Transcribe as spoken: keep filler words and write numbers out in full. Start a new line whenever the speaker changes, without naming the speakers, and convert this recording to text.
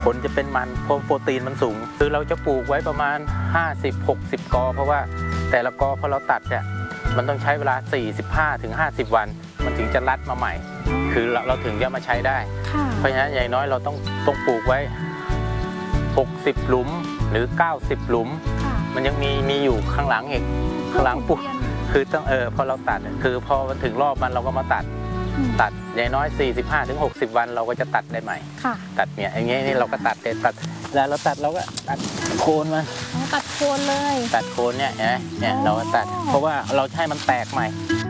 ผลจะเป็นมันเพราะโปรตีนมันสูงคือเราจะปลูกไว้ประมาณ ห้าสิบ หกสิบ กอเพราะว่าแต่ละกอพอเราตัดเนี่ยมันต้องใช้เวลา สี่สิบห้าถึงห้าสิบ วันมันถึงจะรัดมาใหม่คือเราเราถึงจะมาใช้ได้เพราะฉะนั้นอย่างน้อยเราต้องต้องปลูกไว้หกสิบหลุมหรือเก้าสิบหลุมมันยังมีมีอยู่ข้างหลังอีกข้างหลังปลูกคือต้องเออพอเราตัดคือพอมันถึงรอบมันเราก็มาตัดตัดอย่างน้อย สี่สิบห้าถึงหกสิบ วันเราก็จะตัดได้ใหม่ตัดเนี่ยอย่างเงี้ยนี่เราก็ตัดเด็ดตัดแล้วเราตัดเราก็ตัดโคนมัน
ตัดโคนเลย
ตัดโคนเนี่ยเห็นไหมเนี่ยเราก็ตัดเพราะว่าเราให้มันแตกใหม่